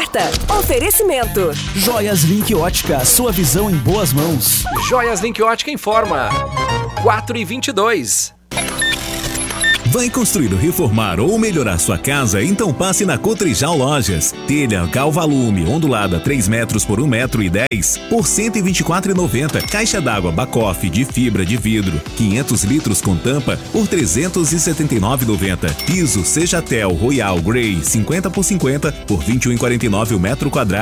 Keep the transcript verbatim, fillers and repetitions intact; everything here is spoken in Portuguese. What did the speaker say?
oferta. Oferecimento. Joias Link Ótica, sua visão em boas mãos. Joias Link Ótica informa. quatro e vinte e dois. Vai construir, reformar ou melhorar sua casa? Então passe na Cotrijal Lojas. Telha Galvalume ondulada três metros por um metro e dez por cento e vinte e quatro reais e noventa centavos. Caixa d'água Bacoff de fibra de vidro quinhentos litros com tampa por trezentos e setenta e nove reais e noventa centavos. Piso Sejatel Royal Grey cinquenta por cinquenta por vinte e um reais e quarenta e nove centavos o metro quadrado.